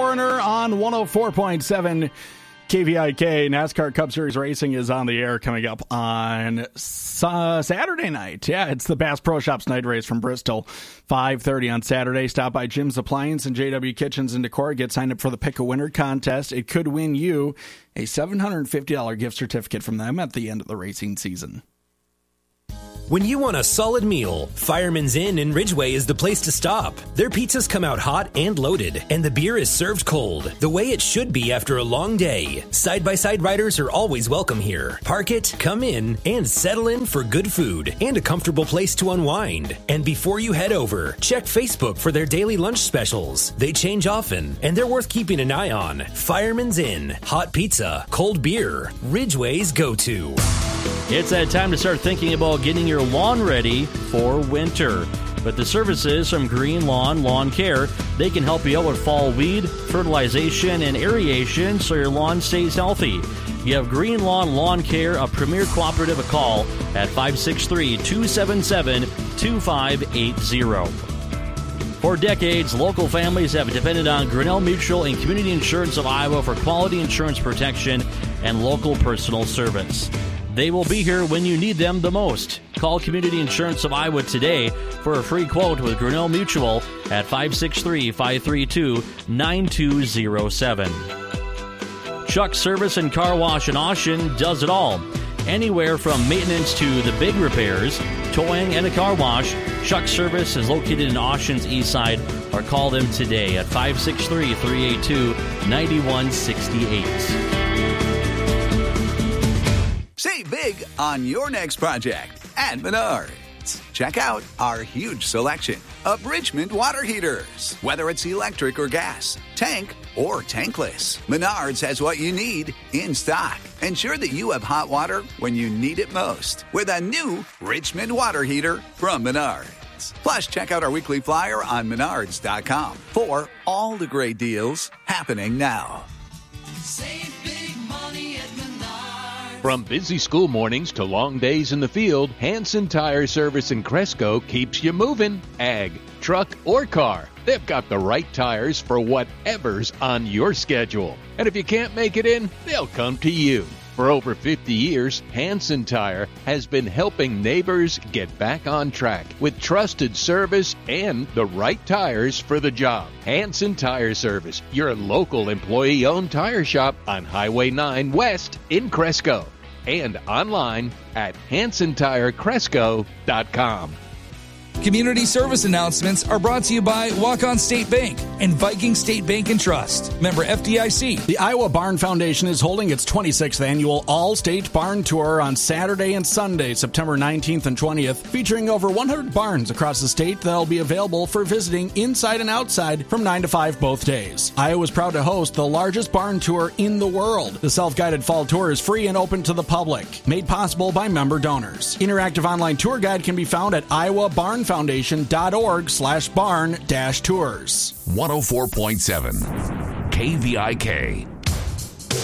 Foreigner on 104.7 KVIK. NASCAR Cup Series racing is on the air coming up on Saturday night. Yeah, it's the Bass Pro Shops night race from Bristol, 5:30 on Saturday. Stop by Jim's Appliance and JW Kitchens in Decorah. Get signed up for the Pick a Winner contest. It could win you a $750 gift certificate from them at the end of the racing season. When you want a solid meal, Fireman's Inn in Ridgeway is the place to stop. Their pizzas come out hot and loaded, and the beer is served cold, the way it should be after a long day. Side-by-side riders are always welcome here. Park it, come in, and settle in for good food and a comfortable place to unwind. And before you head over, check Facebook for their daily lunch specials. They change often, and they're worth keeping an eye on. Fireman's Inn, hot pizza, cold beer, Ridgeway's go-to. It's that time to start thinking about getting your lawn ready for winter. But the services from Green Lawn Lawn Care, they can help you out with fall weed, fertilization, and aeration so your lawn stays healthy. You have Green Lawn Lawn Care, a premier cooperative, a call at 563-277-2580. For decades, local families have depended on Grinnell Mutual and Community Insurance of Iowa for quality insurance protection and local personal service. They will be here when you need them the most. Call Community Insurance of Iowa today for a free quote with Grinnell Mutual at 563-532-9207. Chuck Service and Car Wash in Austin does it all. Anywhere from maintenance to the big repairs, towing, and a car wash, Chuck Service is located in Austin's east side, or call them today at 563-382-9168. Save big on your next project at Menards. Check out our huge selection of Richmond water heaters. Whether it's electric or gas, tank or tankless, Menards has what you need in stock. Ensure that you have hot water when you need it most with a new Richmond water heater from Menards. Plus, check out our weekly flyer on Menards.com for all the great deals happening now. Save big money at Menards. From busy school mornings to long days in the field, Hanson Tire Service in Cresco keeps you moving. Ag, truck, or car, they've got the right tires for whatever's on your schedule. And if you can't make it in, they'll come to you. For over 50 years, Hanson Tire has been helping neighbors get back on track with trusted service and the right tires for the job. Hanson Tire Service, your local employee-owned tire shop on Highway 9 West in Cresco. And online at HansonTireCresco.com. Community service announcements are brought to you by Walk-On State Bank and Viking State Bank and Trust. Member FDIC. The Iowa Barn Foundation is holding its 26th annual All-State Barn Tour on Saturday and Sunday, September 19th and 20th, featuring over 100 barns across the state that'll be available for visiting inside and outside from 9 to 5 both days. Iowa is proud to host the largest barn tour in the world. The self-guided fall tour is free and open to the public, made possible by member donors. Interactive online tour guide can be found at iowabarnfoundation.org/barn-tours. 104.7 KVIK.